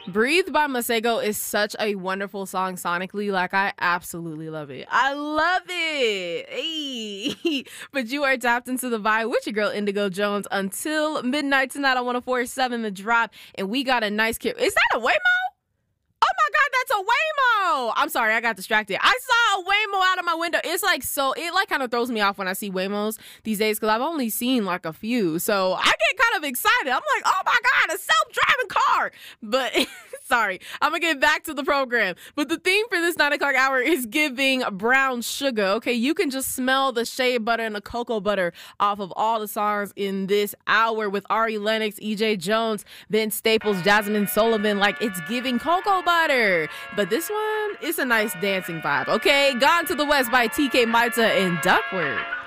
Breathe by Masego is such a wonderful song sonically. Like, I absolutely love it. I love it. Hey. But you are tapped into the vibe with your girl Indigo Jones until midnight tonight on 104.7 The Drop. And we got a nice kid. Is that a Waymo? Oh my God, that's a Waymo. I'm sorry, I got distracted. I saw a Waymo out of my window. It's like, so it like kind of throws me off when I see Waymos these days because I've only seen like a few. So I get kind of excited. I'm like, oh my God, a self-driving car. But sorry, I'm going to get back to the program. But the theme for this 9 o'clock hour is giving brown sugar. Okay, you can just smell the shea butter and the cocoa butter off of all the songs in this hour with Ari Lennox, EJ Jones, Vince Staples, Jasmine Sullivan. Like, it's giving cocoa butter. But this one is a nice dancing vibe. Okay, Gone to the West by TK Maita and Duckworth.